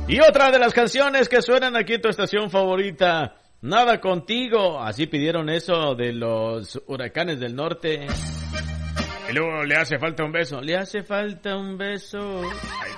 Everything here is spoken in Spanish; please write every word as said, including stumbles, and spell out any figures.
Y otra de las canciones que suenan aquí en tu estación favorita, Nada Contigo. Así pidieron eso de los Huracanes del Norte. Y luego le hace falta un beso. Le hace falta un beso. Ay,